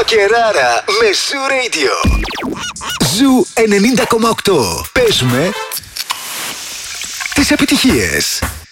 Καβακεράρα με Ζου Radio. Ζου 90,8. Παίζουμε τις επιτυχίες.